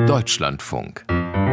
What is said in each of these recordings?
Deutschlandfunk.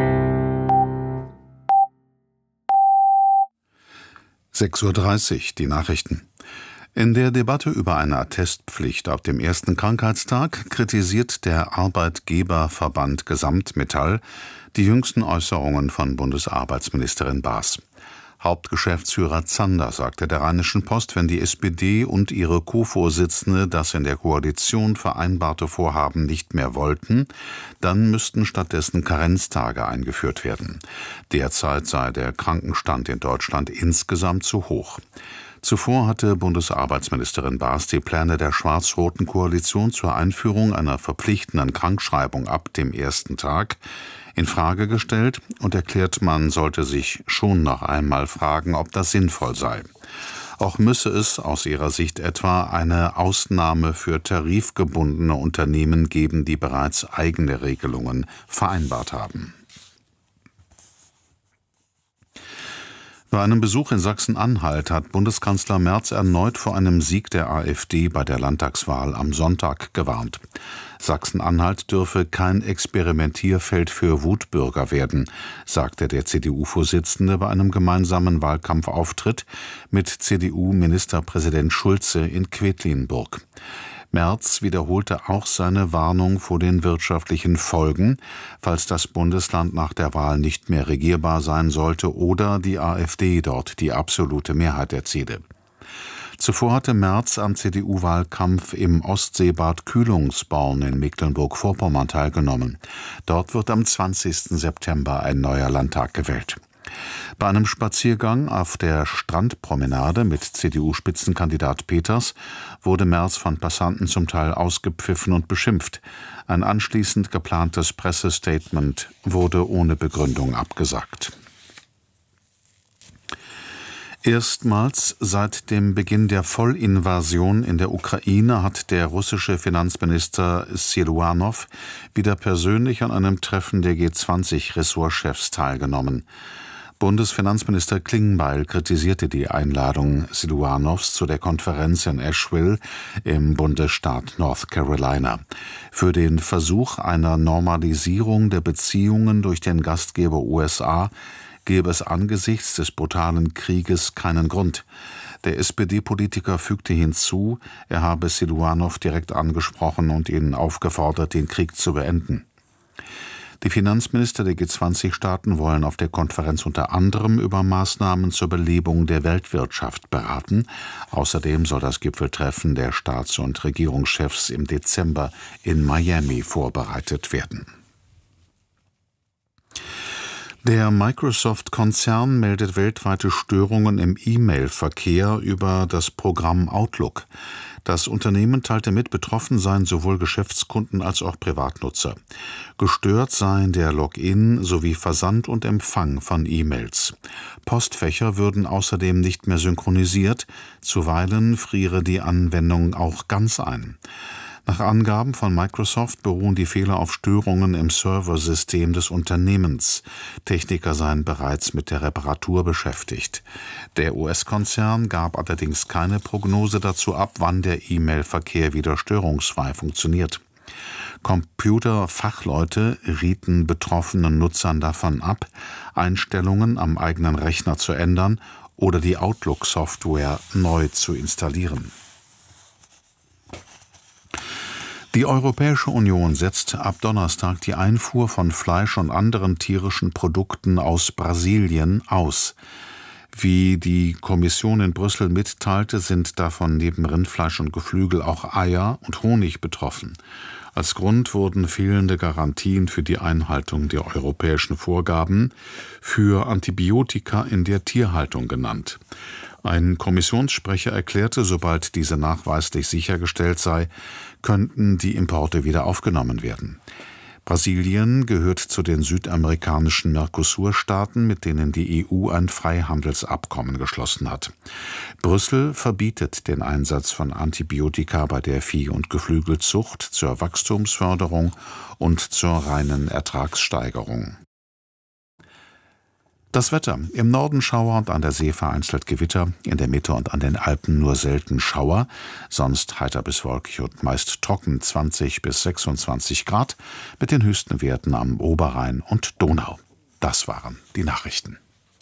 6:30 Uhr, die Nachrichten. In der Debatte über eine Attestpflicht ab dem ersten Krankheitstag kritisiert der Arbeitgeberverband Gesamtmetall die jüngsten Äußerungen von Bundesarbeitsministerin Baas. Hauptgeschäftsführer Zander sagte der Rheinischen Post, wenn die SPD und ihre Co-Vorsitzende das in der Koalition vereinbarte Vorhaben nicht mehr wollten, dann müssten stattdessen Karenztage eingeführt werden. Derzeit sei der Krankenstand in Deutschland insgesamt zu hoch. Zuvor hatte Bundesarbeitsministerin Baas die Pläne der schwarz-roten Koalition zur Einführung einer verpflichtenden Krankschreibung ab dem ersten Tag in Frage gestellt und erklärt, man sollte sich schon noch einmal fragen, ob das sinnvoll sei. Auch müsse es aus ihrer Sicht etwa eine Ausnahme für tarifgebundene Unternehmen geben, die bereits eigene Regelungen vereinbart haben. Bei einem Besuch in Sachsen-Anhalt hat Bundeskanzler Merz erneut vor einem Sieg der AfD bei der Landtagswahl am Sonntag gewarnt. Sachsen-Anhalt dürfe kein Experimentierfeld für Wutbürger werden, sagte der CDU-Vorsitzende bei einem gemeinsamen Wahlkampfauftritt mit CDU-Ministerpräsident Schulze in Quedlinburg. Merz wiederholte auch seine Warnung vor den wirtschaftlichen Folgen, falls das Bundesland nach der Wahl nicht mehr regierbar sein sollte oder die AfD dort die absolute Mehrheit erziele. Zuvor hatte Merz am CDU-Wahlkampf im Ostseebad Kühlungsborn in Mecklenburg-Vorpommern teilgenommen. Dort wird am 20. September ein neuer Landtag gewählt. Bei einem Spaziergang auf der Strandpromenade mit CDU-Spitzenkandidat Peters wurde Merz von Passanten zum Teil ausgepfiffen und beschimpft. Ein anschließend geplantes Pressestatement wurde ohne Begründung abgesagt. Erstmals seit dem Beginn der Vollinvasion in der Ukraine hat der russische Finanzminister Siluanow wieder persönlich an einem Treffen der G20-Ressortchefs teilgenommen. Bundesfinanzminister Klingbeil kritisierte die Einladung Siluanows zu der Konferenz in Asheville im Bundesstaat North Carolina. Für den Versuch einer Normalisierung der Beziehungen durch den Gastgeber USA gäbe es angesichts des brutalen Krieges keinen Grund. Der SPD-Politiker fügte hinzu, er habe Siluanow direkt angesprochen und ihn aufgefordert, den Krieg zu beenden. Die Finanzminister der G20-Staaten wollen auf der Konferenz unter anderem über Maßnahmen zur Belebung der Weltwirtschaft beraten. Außerdem soll das Gipfeltreffen der Staats- und Regierungschefs im Dezember in Miami vorbereitet werden. Der Microsoft-Konzern meldet weltweite Störungen im E-Mail-Verkehr über das Programm Outlook. Das Unternehmen teilte mit, betroffen seien sowohl Geschäftskunden als auch Privatnutzer. Gestört seien der Login sowie Versand und Empfang von E-Mails. Postfächer würden außerdem nicht mehr synchronisiert, zuweilen friere die Anwendung auch ganz ein. Nach Angaben von Microsoft beruhen die Fehler auf Störungen im Serversystem des Unternehmens. Techniker seien bereits mit der Reparatur beschäftigt. Der US-Konzern gab allerdings keine Prognose dazu ab, wann der E-Mail-Verkehr wieder störungsfrei funktioniert. Computerfachleute rieten betroffenen Nutzern davon ab, Einstellungen am eigenen Rechner zu ändern oder die Outlook-Software neu zu installieren. Die Europäische Union setzt ab Donnerstag die Einfuhr von Fleisch und anderen tierischen Produkten aus Brasilien aus. Wie die Kommission in Brüssel mitteilte, sind davon neben Rindfleisch und Geflügel auch Eier und Honig betroffen. Als Grund wurden fehlende Garantien für die Einhaltung der europäischen Vorgaben für Antibiotika in der Tierhaltung genannt. Ein Kommissionssprecher erklärte, sobald diese nachweislich sichergestellt sei, könnten die Importe wieder aufgenommen werden. Brasilien gehört zu den südamerikanischen Mercosur-Staaten, mit denen die EU ein Freihandelsabkommen geschlossen hat. Brüssel verbietet den Einsatz von Antibiotika bei der Vieh- und Geflügelzucht zur Wachstumsförderung und zur reinen Ertragssteigerung. Das Wetter: Im Norden Schauer und an der See vereinzelt Gewitter, in der Mitte und an den Alpen nur selten Schauer, sonst heiter bis wolkig und meist trocken, 20 bis 26 Grad, mit den höchsten Werten am Oberrhein und Donau. Das waren die Nachrichten.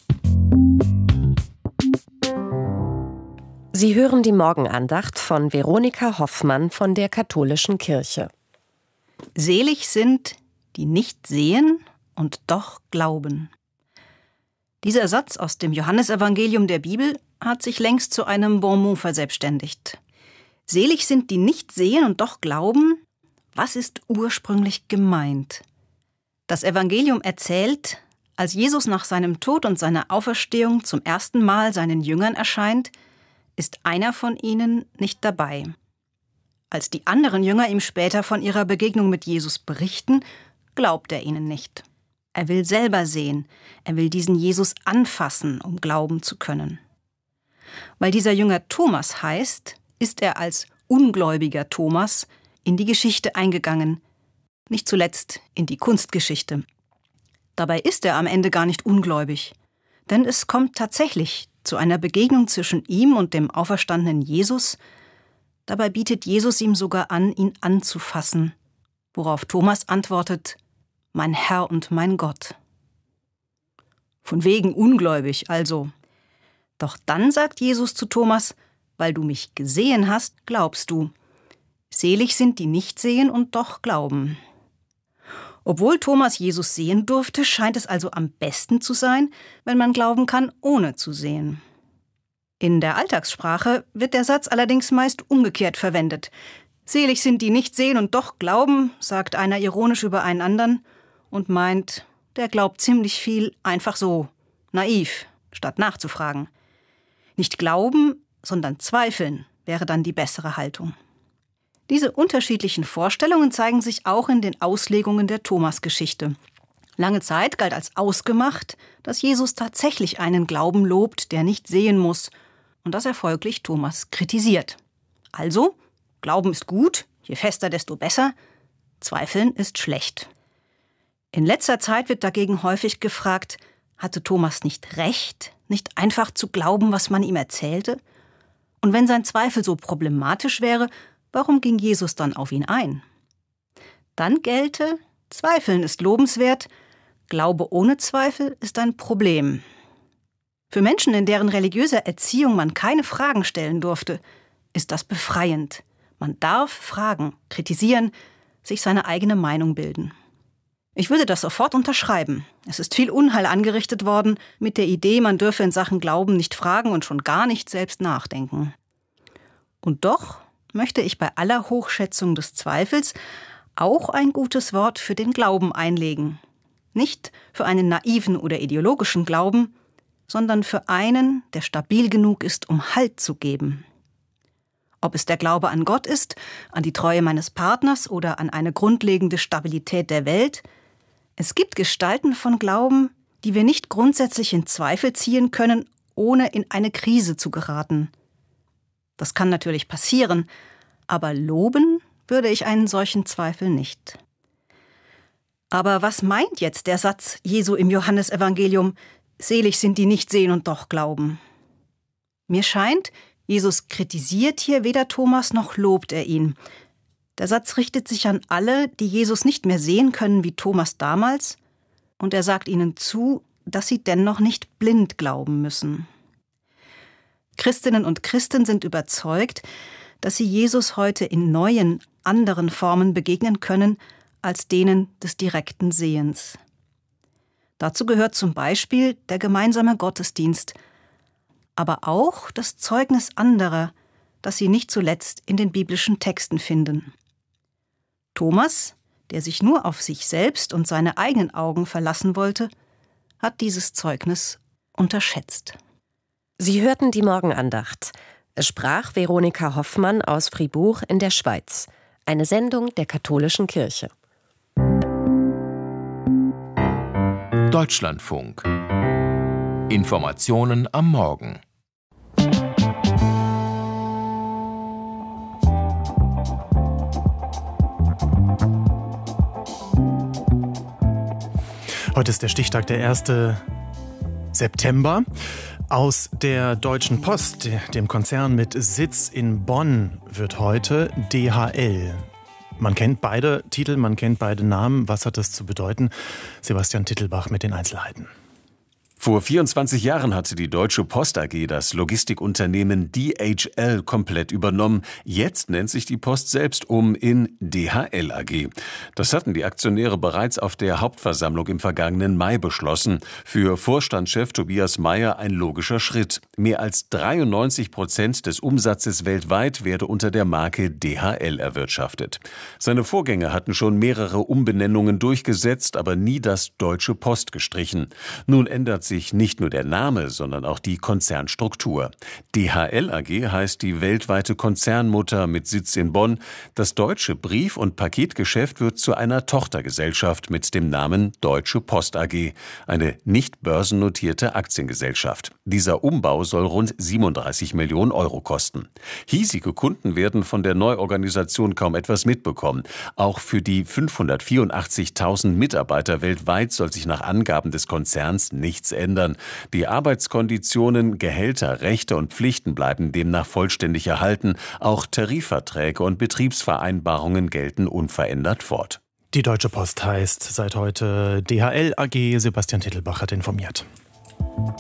Sie hören die Morgenandacht von Veronika Hoffmann von der Katholischen Kirche. Selig sind, die nicht sehen und doch glauben. Dieser Satz aus dem Johannesevangelium der Bibel hat sich längst zu einem Bonmot verselbstständigt. Selig sind, die nicht sehen und doch glauben. Was ist ursprünglich gemeint? Das Evangelium erzählt, als Jesus nach seinem Tod und seiner Auferstehung zum ersten Mal seinen Jüngern erscheint, ist einer von ihnen nicht dabei. Als die anderen Jünger ihm später von ihrer Begegnung mit Jesus berichten, glaubt er ihnen nicht. Er will selber sehen, er will diesen Jesus anfassen, um glauben zu können. Weil dieser Jünger Thomas heißt, ist er als ungläubiger Thomas in die Geschichte eingegangen, nicht zuletzt in die Kunstgeschichte. Dabei ist er am Ende gar nicht ungläubig, denn es kommt tatsächlich zu einer Begegnung zwischen ihm und dem auferstandenen Jesus. Dabei bietet Jesus ihm sogar an, ihn anzufassen, worauf Thomas antwortet: Mein Herr und mein Gott. Von wegen ungläubig also. Doch dann sagt Jesus zu Thomas: Weil du mich gesehen hast, glaubst du. Selig sind, die nicht sehen und doch glauben. Obwohl Thomas Jesus sehen durfte, scheint es also am besten zu sein, wenn man glauben kann, ohne zu sehen. In der Alltagssprache wird der Satz allerdings meist umgekehrt verwendet. Selig sind, die nicht sehen und doch glauben, sagt einer ironisch über einen anderen und meint, der glaubt ziemlich viel einfach so, naiv, statt nachzufragen. Nicht glauben, sondern zweifeln wäre dann die bessere Haltung. Diese unterschiedlichen Vorstellungen zeigen sich auch in den Auslegungen der Thomas-Geschichte. Lange Zeit galt als ausgemacht, dass Jesus tatsächlich einen Glauben lobt, der nicht sehen muss, und dass er folglich Thomas kritisiert. Also, Glauben ist gut, je fester, desto besser, Zweifeln ist schlecht. In letzter Zeit wird dagegen häufig gefragt, hatte Thomas nicht recht, nicht einfach zu glauben, was man ihm erzählte? Und wenn sein Zweifel so problematisch wäre, warum ging Jesus dann auf ihn ein? Dann gelte, Zweifeln ist lobenswert, Glaube ohne Zweifel ist ein Problem. Für Menschen, in deren religiöser Erziehung man keine Fragen stellen durfte, ist das befreiend. Man darf fragen, kritisieren, sich seine eigene Meinung bilden. Ich würde das sofort unterschreiben. Es ist viel Unheil angerichtet worden mit der Idee, man dürfe in Sachen Glauben nicht fragen und schon gar nicht selbst nachdenken. Und doch möchte ich bei aller Hochschätzung des Zweifels auch ein gutes Wort für den Glauben einlegen. Nicht für einen naiven oder ideologischen Glauben, sondern für einen, der stabil genug ist, um Halt zu geben. Ob es der Glaube an Gott ist, an die Treue meines Partners oder an eine grundlegende Stabilität der Welt, es gibt Gestalten von Glauben, die wir nicht grundsätzlich in Zweifel ziehen können, ohne in eine Krise zu geraten. Das kann natürlich passieren, aber loben würde ich einen solchen Zweifel nicht. Aber was meint jetzt der Satz Jesu im Johannesevangelium: Selig sind, die nicht sehen und doch glauben? Mir scheint, Jesus kritisiert hier weder Thomas noch lobt er ihn. Der Satz richtet sich an alle, die Jesus nicht mehr sehen können wie Thomas damals, und er sagt ihnen zu, dass sie dennoch nicht blind glauben müssen. Christinnen und Christen sind überzeugt, dass sie Jesus heute in neuen, anderen Formen begegnen können als denen des direkten Sehens. Dazu gehört zum Beispiel der gemeinsame Gottesdienst, aber auch das Zeugnis anderer, das sie nicht zuletzt in den biblischen Texten finden. Thomas, der sich nur auf sich selbst und seine eigenen Augen verlassen wollte, hat dieses Zeugnis unterschätzt. Sie hörten die Morgenandacht. Es sprach Veronika Hoffmann aus Fribourg in der Schweiz. Eine Sendung der Katholischen Kirche. Deutschlandfunk. Informationen am Morgen. Heute ist der Stichtag, der 1. September. Aus der Deutschen Post, dem Konzern mit Sitz in Bonn, wird heute DHL. Man kennt beide Titel, man kennt beide Namen. Was hat das zu bedeuten? Sebastian Tittelbach mit den Einzelheiten. Vor 24 Jahren hatte die Deutsche Post AG das Logistikunternehmen DHL komplett übernommen. Jetzt nennt sich die Post selbst um in DHL AG. Das hatten die Aktionäre bereits auf der Hauptversammlung im vergangenen Mai beschlossen. Für Vorstandschef Tobias Meyer ein logischer Schritt. Mehr als 93% des Umsatzes weltweit werde unter der Marke DHL erwirtschaftet. Seine Vorgänger hatten schon mehrere Umbenennungen durchgesetzt, aber nie das Deutsche Post gestrichen. Nun ändert sich nicht nur der Name, sondern auch die Konzernstruktur. DHL AG heißt die weltweite Konzernmutter mit Sitz in Bonn. Das deutsche Brief- und Paketgeschäft wird zu einer Tochtergesellschaft mit dem Namen Deutsche Post AG, eine nicht börsennotierte Aktiengesellschaft. Dieser Umbau soll rund 37 Millionen Euro kosten. Hiesige Kunden werden von der Neuorganisation kaum etwas mitbekommen. Auch für die 584.000 Mitarbeiter weltweit soll sich nach Angaben des Konzerns nichts ändern. Die Arbeitskonditionen, Gehälter, Rechte und Pflichten bleiben demnach vollständig erhalten. Auch Tarifverträge und Betriebsvereinbarungen gelten unverändert fort. Die Deutsche Post heißt seit heute DHL AG. Sebastian Tittelbach hat informiert.